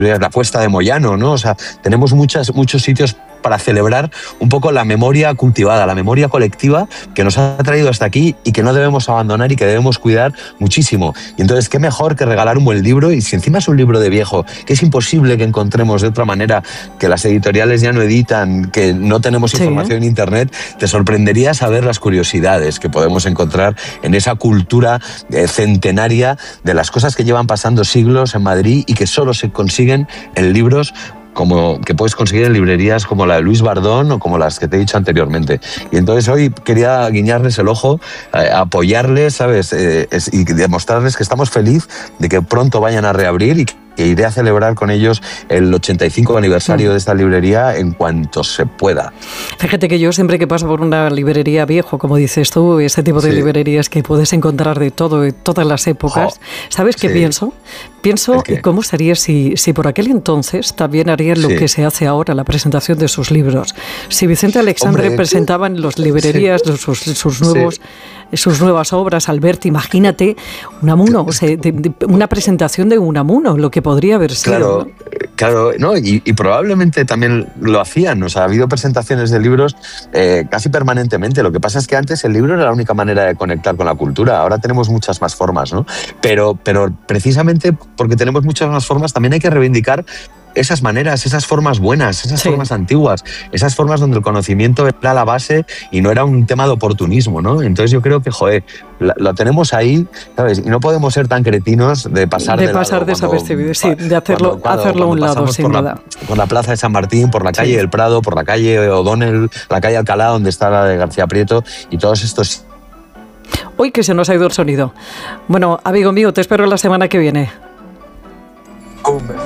la Cuesta de Moyano, ¿no? O sea, tenemos muchos sitios para celebrar un poco la memoria cultivada, la memoria colectiva que nos ha traído hasta aquí y que no debemos abandonar y que debemos cuidar muchísimo. Y entonces, qué mejor que regalar un buen libro, y si encima es un libro de viejo, que es imposible que encontremos de otra manera, que las editoriales ya no editan, que no tenemos información en Internet, te sorprendería saber las curiosidades que podemos encontrar en esa cultura centenaria de las cosas que llevan pasando siglos en Madrid y que solo se consiguen en libros como que puedes conseguir en librerías como la de Luis Bardón o como las que te he dicho anteriormente. Y entonces hoy quería guiñarles el ojo, apoyarles, ¿sabes? Y demostrarles que estamos felices de que pronto vayan a reabrir y que iré a celebrar con ellos el 85 aniversario de esta librería en cuanto se pueda. Fíjate que yo siempre que paso por una librería viejo, como dices tú, ese tipo de librerías que puedes encontrar de todo, de todas las épocas, ¿sabes qué pienso? Pienso cómo sería si por aquel entonces también harían lo que se hace ahora, la presentación de sus libros. Si Vicente Aleixandre presentaba en las librerías sus nuevas obras, Alberto, imagínate Unamuno, o sea, una presentación de Unamuno, lo que podría haber sido. Claro, ¿no? Y probablemente también lo hacían. O sea, ha habido presentaciones de libros casi permanentemente. Lo que pasa es que antes el libro era la única manera de conectar con la cultura. Ahora tenemos muchas más formas, ¿no? Pero precisamente porque tenemos muchas más formas, también hay que reivindicar esas maneras, esas formas buenas, esas formas antiguas, esas formas donde el conocimiento era la base y no era un tema de oportunismo, ¿no? Entonces yo creo que, lo tenemos ahí, ¿sabes? Y no podemos ser tan cretinos de pasar desapercibido, de hacerlo a un lado, sin duda. Por la plaza de San Martín, por la calle del Prado, por la calle O'Donnell, la calle Alcalá, donde está la de García Prieto, y todos estos... Uy, que se nos ha ido el sonido. Bueno, amigo mío, te espero la semana que viene. Un beso,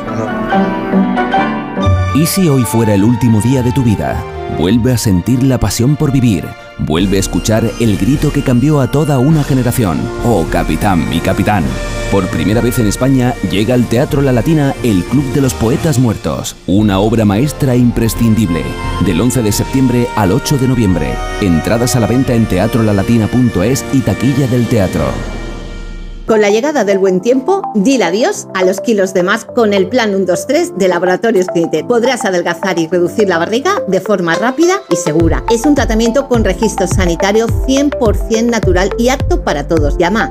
¿Y si hoy fuera el último día de tu vida? Vuelve a sentir la pasión por vivir. Vuelve a escuchar el grito que cambió a toda una generación. ¡Oh, capitán, mi capitán! Por primera vez en España llega al Teatro La Latina el Club de los Poetas Muertos. Una obra maestra imprescindible. Del 11 de septiembre al 8 de noviembre. Entradas a la venta en teatrolalatina.es y taquilla del teatro. Con la llegada del buen tiempo, dile adiós a los kilos de más con el Plan 1-2-3 de Laboratorios Clinitet. Podrás adelgazar y reducir la barriga de forma rápida y segura. Es un tratamiento con registro sanitario 100% natural y apto para todos. Llama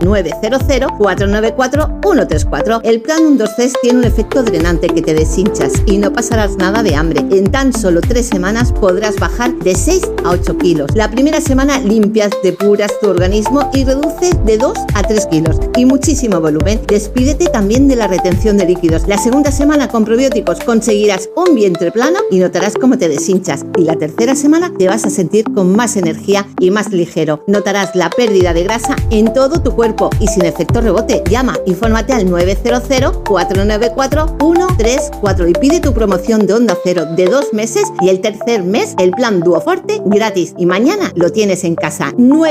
900-494-134. El Plan 1-2-3 tiene un efecto drenante que te deshinchas y no pasarás nada de hambre. En tan solo 3 semanas podrás bajar de 6 a 8 kilos. La primera semana limpias, depuras tu organismo y reduces de 2 a 3 kilos. Y muchísimo volumen. Despídete también de la retención de líquidos. La segunda semana con probióticos conseguirás un vientre plano y notarás cómo te deshinchas. Y la tercera semana te vas a sentir con más energía y más ligero. Notarás la pérdida de grasa en todo tu cuerpo y sin efecto rebote. Llama, infórmate al 900-494-134 y pide tu promoción de Onda Cero de 2 meses y el tercer mes el plan Duoforte gratis. Y mañana lo tienes en casa.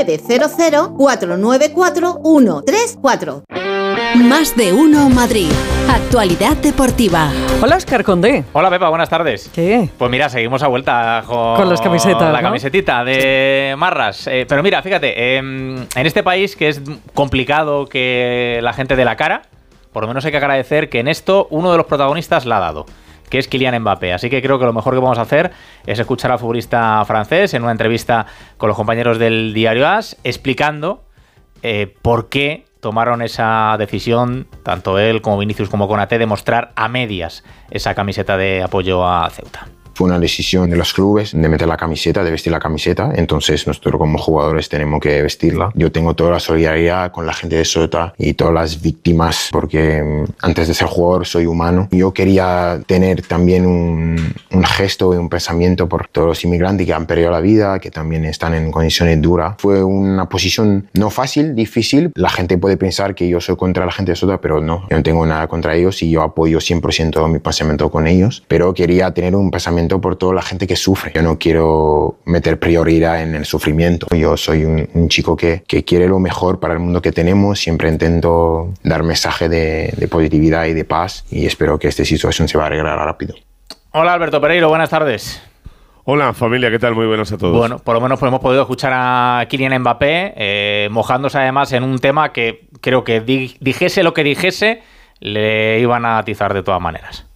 900-494-134. Más de uno Madrid. Actualidad deportiva. Hola, Óscar Condé. Hola, Pepa, buenas tardes. ¿Qué? Pues mira, seguimos a vuelta con las camisetas, la camisetita de Marras. Pero mira, fíjate, en este país que es complicado que la gente dé la cara, por lo menos hay que agradecer que en esto uno de los protagonistas la ha dado, que es Kylian Mbappé. Así que creo que lo mejor que vamos a hacer es escuchar al futbolista francés en una entrevista con los compañeros del diario AS, explicando por qué tomaron esa decisión, tanto él como Vinicius como Konaté, de mostrar a medias esa camiseta de apoyo a Ceuta. Fue una decisión de los clubes de meter la camiseta, de vestir la camiseta, entonces nosotros como jugadores tenemos que vestirla. Yo tengo toda la solidaridad con la gente de Ceuta y todas las víctimas, porque antes de ser jugador soy humano. Yo quería tener también un gesto y un pensamiento por todos los inmigrantes que han perdido la vida, que también están en condiciones duras. Fue una posición no fácil, difícil. La gente puede pensar que yo soy contra la gente de Ceuta, pero no. Yo no tengo nada contra ellos y yo apoyo 100% mi pensamiento con ellos, pero quería tener un pensamiento por toda la gente que sufre. Yo no quiero meter prioridad en el sufrimiento. Yo soy un chico que quiere lo mejor para el mundo que tenemos. Siempre intento dar mensaje de positividad y de paz y espero que esta situación se va a arreglar rápido. Hola, Alberto Pereiro, buenas tardes. Hola, familia, ¿qué tal? Muy buenas a todos. Bueno, por lo menos hemos podido escuchar a Kylian Mbappé mojándose además en un tema que creo que dijese lo que dijese, le iban a atizar de todas maneras.